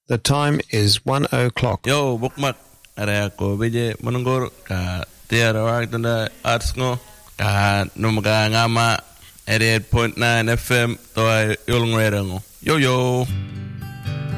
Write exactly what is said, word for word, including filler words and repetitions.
The time is one o'clock. Yo, bukmat. Are ako bije menunggur ka tiara wak tanda arts ngo ka numaga ngama eighty-eight point nine F M toy yulong ngo. Yo yo.